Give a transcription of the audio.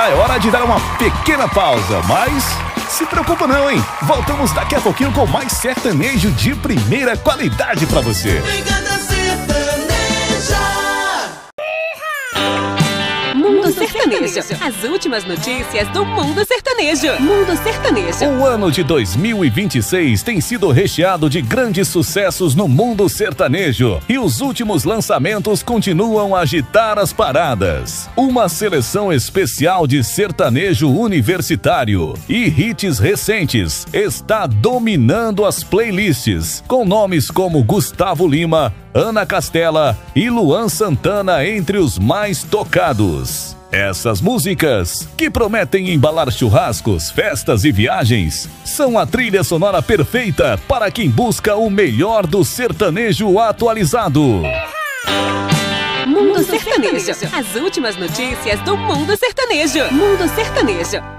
é hora de dar uma pequena pausa, mas se preocupa não, hein? Voltamos daqui a pouquinho com mais sertanejo de primeira qualidade pra você. Mundo Sertanejo. As últimas notícias do Mundo Sertanejo. Mundo Sertanejo. O ano de 2026 tem sido recheado de grandes sucessos no mundo sertanejo e os últimos lançamentos continuam a agitar as paradas. Uma seleção especial de sertanejo universitário e hits recentes está dominando as playlists, com nomes como Gustavo Lima, Ana Castela e Luan Santana entre os mais tocados. Essas músicas, que prometem embalar churrascos, festas e viagens, são a trilha sonora perfeita para quem busca o melhor do sertanejo atualizado. Mundo Sertanejo. As últimas notícias do Mundo Sertanejo. Mundo Sertanejo.